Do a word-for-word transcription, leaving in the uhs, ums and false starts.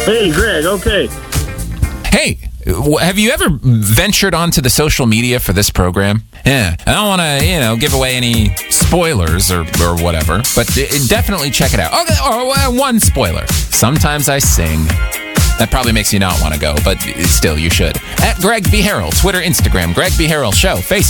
Hey, Greg, okay. Hey, w- have you ever ventured onto the social media for this program? Yeah, I don't want to, you know, give away any spoilers or, or whatever, but d- definitely check it out. Okay, or uh, one spoiler. Sometimes I sing. That probably makes you not want to go, but still, you should. At Greg B. Harrell, Twitter, Instagram, Greg B. Harrell Show, Facebook.